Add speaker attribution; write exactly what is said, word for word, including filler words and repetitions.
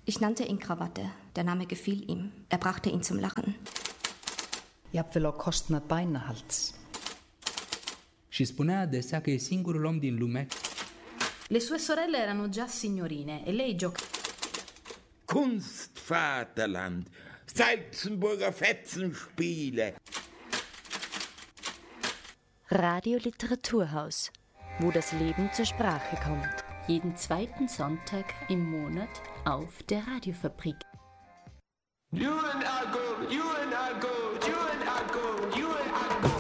Speaker 1: Ich nannte ihn Krawatte. Der Name gefiel ihm. Er brachte ihn zum Lachen.
Speaker 2: Jafnvel á kostnad bænahalds.
Speaker 3: Și spunea adesea că e singurul om din lume.
Speaker 4: Le sue sorelle erano già signorine e lei giocava.
Speaker 5: Kunstvaterland, Salzenburger Fetzenspiele.
Speaker 6: Radio Literaturhaus, wo das Leben zur Sprache kommt.
Speaker 7: Jeden zweiten Sonntag im Monat auf der Radiofabrik.
Speaker 8: You and I go, you and I go, you and I go, you and I go.